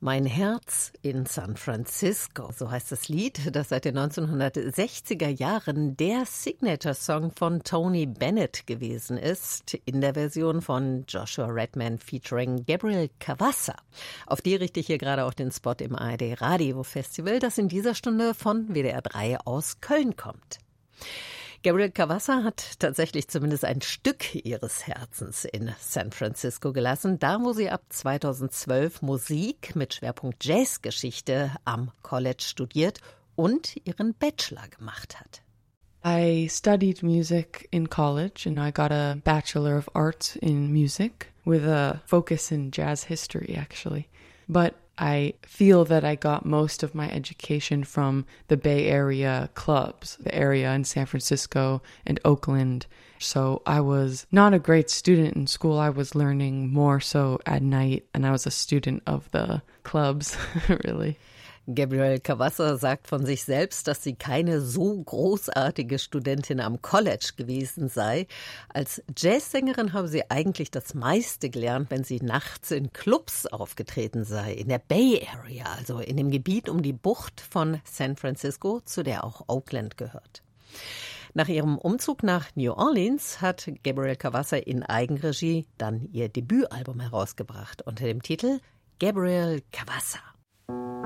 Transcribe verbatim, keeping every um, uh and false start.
Mein Herz in San Francisco, so heißt das Lied, das seit den neunzehnhundertsechziger Jahren der Signature-Song von Tony Bennett gewesen ist, in der Version von Joshua Redman featuring Gabriel Cavazza. Auf die richte ich hier gerade auch den Spot im A R D Radio Festival, das in dieser Stunde von W D R drei aus Köln kommt. Gabriel Cavazza hat tatsächlich zumindest ein Stück ihres Herzens in San Francisco gelassen, da wo sie ab zweitausendzwölf Musik mit Schwerpunkt Jazzgeschichte am College studiert und ihren Bachelor gemacht hat. I studied music in college and I got a Bachelor of Arts in Music with a focus in jazz history actually. But I feel that I got most of my education from the Bay Area clubs, the area in San Francisco and Oakland. So I was not a great student in school. I was learning more so at night, and I was a student of the clubs, really. Gabriel Cavazza sagt von sich selbst, dass sie keine so großartige Studentin am College gewesen sei. Als Jazzsängerin habe sie eigentlich das meiste gelernt, wenn sie nachts in Clubs aufgetreten sei, in der Bay Area, also in dem Gebiet um die Bucht von San Francisco, zu der auch Oakland gehört. Nach ihrem Umzug nach New Orleans hat Gabriel Cavazza in Eigenregie dann ihr Debütalbum herausgebracht unter dem Titel Gabriel Cavazza.